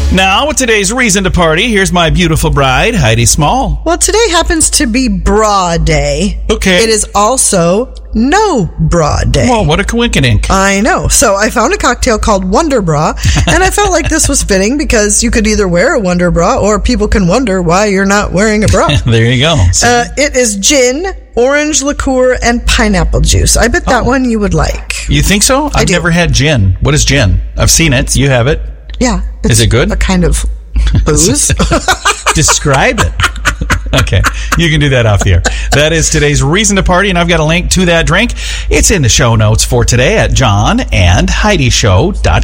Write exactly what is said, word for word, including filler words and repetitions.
Now, with today's reason to party, here's my beautiful bride, Heidi Small. Well, today happens to be Bra Day. Okay. It is also No Bra Day. Well, what a coinkydink. I know. So I found a cocktail called Wonder Bra, and I felt like this was fitting because you could either wear a Wonder Bra or people can wonder why you're not wearing a bra. There you go. Uh, it is gin, orange liqueur, and pineapple juice. I bet that Oh. one you would like. You think so? I've do. never had gin. What is gin? I've seen it. You have it. Yeah. Is it good? A kind of booze. Describe it. Okay, you can do that off the air. That is today's reason to party, and I've got a link to that drink. It's in the show notes for today at john and heidi show dot com.